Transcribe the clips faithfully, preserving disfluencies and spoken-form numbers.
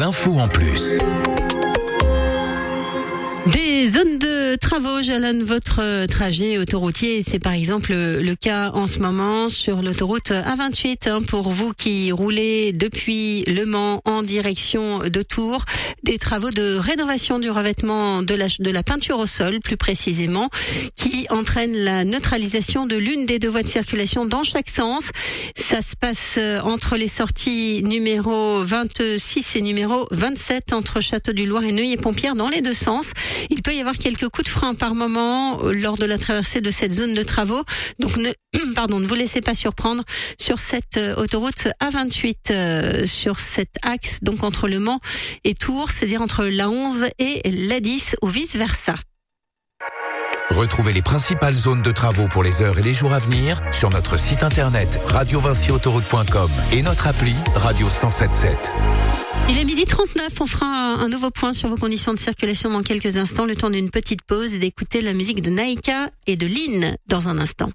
l'info en plus. Des zones de travaux jalonnent votre trajet autoroutier. C'est par exemple le cas en ce moment sur l'autoroute A vingt-huit. Hein, pour vous qui roulez depuis Le Mans en direction de Tours, des travaux de rénovation du revêtement de la, de la peinture au sol, plus précisément, qui entraînent la neutralisation de l'une des deux voies de circulation dans chaque sens. Ça se passe entre les sorties numéro vingt-six et numéro vingt-sept entre Château-du-Loir et Neuilly-Pompierre dans les deux sens. Il peut y avoir quelques coups de frein par moment lors de la traversée de cette zone de travaux. Donc ne, pardon, ne vous laissez pas surprendre sur cette autoroute A vingt-huit, euh, sur cet axe donc entre Le Mans et Tours, c'est-à-dire entre l'A onze et l'A dix ou vice-versa. Retrouvez les principales zones de travaux pour les heures et les jours à venir sur notre site internet radio vinci autoroute point com et notre appli Radio cent soixante-dix-sept. Il est midi trente-neuf, on fera un nouveau point sur vos conditions de circulation dans quelques instants, le temps d'une petite pause et d'écouter la musique de Naïka et de Lynn dans un instant.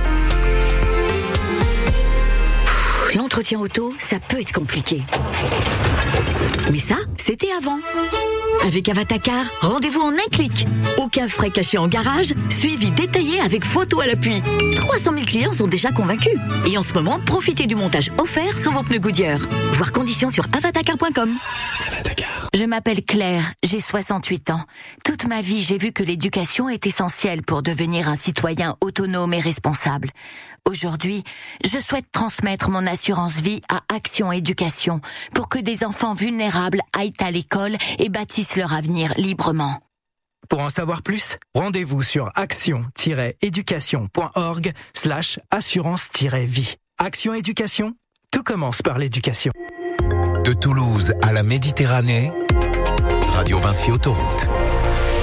L'entretien auto, ça peut être compliqué. Mais ça, c'était avant. Avec Avatacar, rendez-vous en un clic. Aucun frais cachés en garage, suivi détaillé avec photo à l'appui. trois cent mille clients sont déjà convaincus. Et en ce moment, profitez du montage offert sur vos pneus Goodyear. Voir conditions sur avatacar point com. Je m'appelle Claire, j'ai soixante-huit ans. Toute ma vie, j'ai vu que l'éducation est essentielle pour devenir un citoyen autonome et responsable. Aujourd'hui, je souhaite transmettre mon assurance vie à Action Éducation pour que des enfants vulnérables aillent à l'école et bâtissent leur avenir librement. Pour en savoir plus, rendez-vous sur action-éducation.org slash assurance-vie. Action Éducation, tout commence par l'éducation. De Toulouse à la Méditerranée, Radio Vinci Autoroute.